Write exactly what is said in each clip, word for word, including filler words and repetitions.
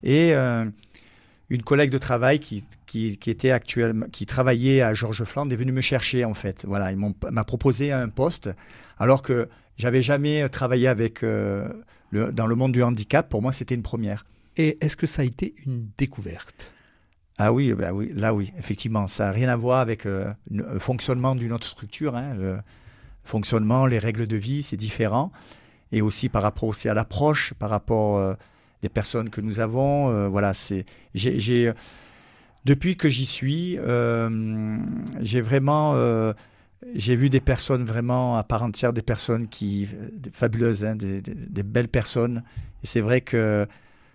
Et euh, une collègue de travail qui, qui, qui, était actuellement, qui travaillait à Georges Fland est venue me chercher, en fait. Voilà, ils m'ont, m'a proposé un poste, alors que j'avais jamais travaillé avec, euh, le, dans le monde du handicap. Pour moi, c'était une première. Et est-ce que ça a été une découverte ? Ah oui, bah oui, là oui, effectivement. Ça n'a rien à voir avec euh, le fonctionnement d'une autre structure. Hein. Le fonctionnement, les règles de vie, c'est différent. Et aussi par rapport aussi à l'approche, par rapport euh, les personnes que nous avons. Euh, voilà, c'est, j'ai, j'ai, depuis que j'y suis, euh, j'ai vraiment, euh, j'ai vu des personnes vraiment à part entière, des personnes qui, des fabuleuses, hein, des, des, des belles personnes. Et c'est vrai que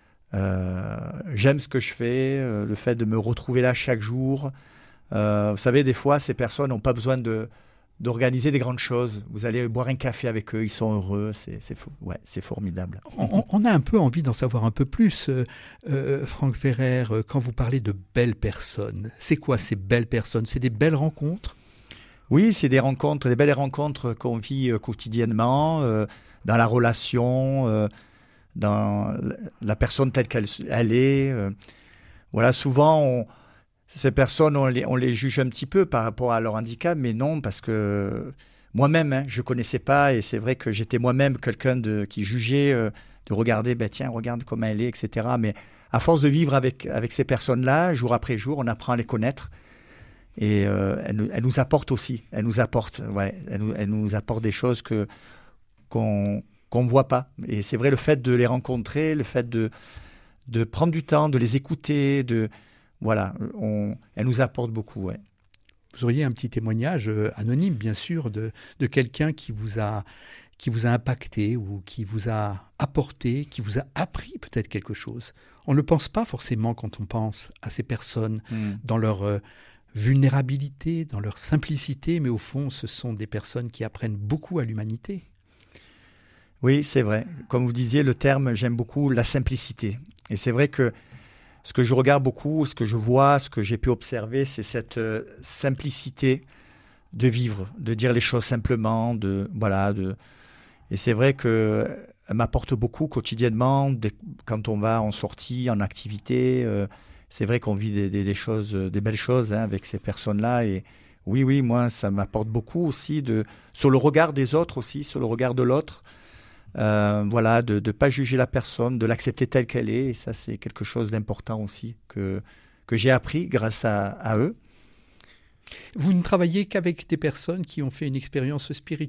euh, j'aime ce que je fais, euh, le fait de me retrouver là chaque jour. Euh, vous savez, des fois, ces personnes n'ont pas besoin de d'organiser des grandes choses. Vous allez boire un café avec eux, ils sont heureux, c'est, c'est, ouais, c'est formidable. On, on a un peu envie d'en savoir un peu plus, euh, euh, Franck Ferrer, quand vous parlez de belles personnes. C'est quoi ces belles personnes ? C'est des belles rencontres ? Oui, c'est des rencontres, des belles rencontres qu'on vit euh, quotidiennement, euh, dans la relation, euh, dans la personne telle qu'elle elle est. Euh, voilà, souvent, on ces personnes, on les, on les juge un petit peu par rapport à leur handicap, mais non, parce que moi-même, hein, je ne connaissais pas, et c'est vrai que j'étais moi-même quelqu'un de, qui jugeait, euh, de regarder, ben, tiens, regarde comment elle est, et cetera. Mais à force de vivre avec, avec ces personnes-là, jour après jour, on apprend à les connaître, et euh, elles, elles nous apportent aussi, elles nous apportent, ouais, elles nous, elles nous apportent des choses que, qu'on qu'on ne voit pas. Et c'est vrai, le fait de les rencontrer, le fait de, de prendre du temps, de les écouter, de... Voilà, on, elle nous apporte beaucoup, ouais. Vous auriez un petit témoignage euh, anonyme, bien sûr, de, de quelqu'un qui vous a, qui vous a impacté ou qui vous a apporté, qui vous a appris peut-être quelque chose. On ne le pense pas forcément quand on pense à ces personnes mmh. dans leur euh, vulnérabilité, dans leur simplicité, mais au fond, ce sont des personnes qui apprennent beaucoup à l'humanité. Oui, c'est vrai. Comme vous disiez, le terme, j'aime beaucoup la simplicité. Et c'est vrai que ce que je regarde beaucoup, ce que je vois, ce que j'ai pu observer, c'est cette euh, simplicité de vivre, de dire les choses simplement, de voilà, de. Et c'est vrai que elle m'apporte beaucoup quotidiennement de, quand on va en sortie, en activité. Euh, c'est vrai qu'on vit des, des, des choses, des belles choses hein, avec ces personnes-là. Et oui, oui, moi, ça m'apporte beaucoup aussi de sur le regard des autres aussi, sur le regard de l'autre. Euh, voilà, de ne pas juger la personne, de l'accepter telle qu'elle est. Et ça, c'est quelque chose d'important aussi que, que j'ai appris grâce à, à eux. Vous ne travaillez qu'avec des personnes qui ont fait une expérience spirituelle ?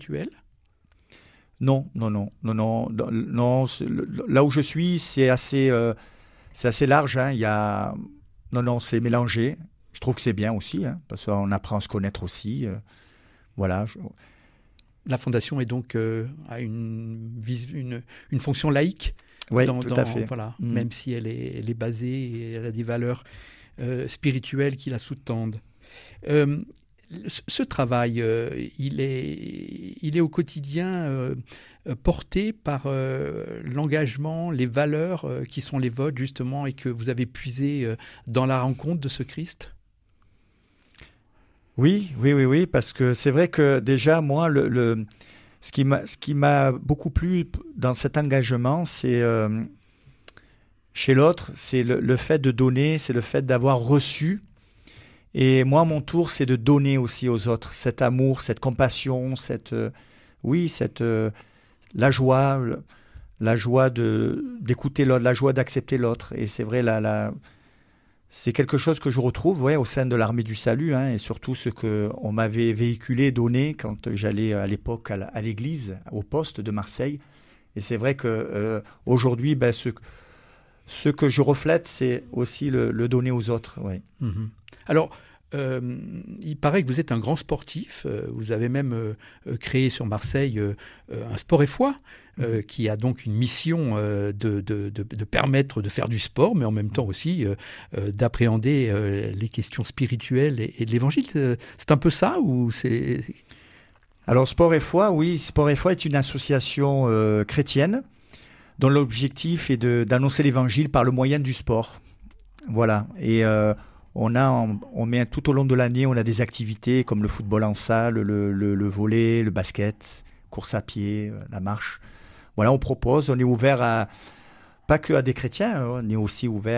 Non, non, non, non, non, non, non là où je suis, c'est assez, euh, c'est assez large. Hein. Il y a... Non, non, c'est mélangé. Je trouve que c'est bien aussi, hein, parce qu'on apprend à se connaître aussi. Euh, voilà. Je... La Fondation est donc euh, a une, une, une fonction laïque. Oui, dans, tout dans, à fait. Voilà, mmh. Même si elle est, elle est basée et elle a des valeurs euh, spirituelles qui la sous-tendent. Euh, ce travail, euh, il, est, il est au quotidien euh, porté par euh, l'engagement, les valeurs euh, qui sont les vôtres justement et que vous avez puisées euh, dans la rencontre de ce Christ ? Oui, oui, oui, oui, parce que c'est vrai que déjà, moi, le, le, ce, qui m'a, ce qui m'a beaucoup plu dans cet engagement, c'est euh, chez l'autre, c'est le, le fait de donner, c'est le fait d'avoir reçu. Et moi, mon tour, c'est de donner aussi aux autres cet amour, cette compassion, cette, euh, oui, cette, euh, la joie, la joie de, d'écouter l'autre, la joie d'accepter l'autre. Et c'est vrai, la... la c'est quelque chose que je retrouve ouais, au sein de l'Armée du Salut, hein, et surtout ce qu'on m'avait véhiculé, donné quand j'allais à l'époque à, la, à l'église, au poste de Marseille. Et c'est vrai qu'aujourd'hui, euh, ben, ce, ce que je reflète, c'est aussi le, le donner aux autres. Ouais. Mmh. Alors, euh, il paraît que vous êtes un grand sportif. Vous avez même euh, créé sur Marseille euh, un Sport et Foi, euh, qui a donc une mission euh, de, de, de, de permettre de faire du sport, mais en même temps aussi euh, euh, d'appréhender euh, les questions spirituelles et, et de l'Évangile. C'est un peu ça ou c'est... Alors, Sport et Foi, oui, Sport et Foi est une association euh, chrétienne dont l'objectif est de, d'annoncer l'Évangile par le moyen du sport. Voilà. Et euh, on a, on, on met tout au long de l'année, on a des activités comme le football en salle, le, le, le volley, le basket, course à pied, la marche. Voilà, on propose, on est ouvert à, pas que à des chrétiens, on est aussi ouvert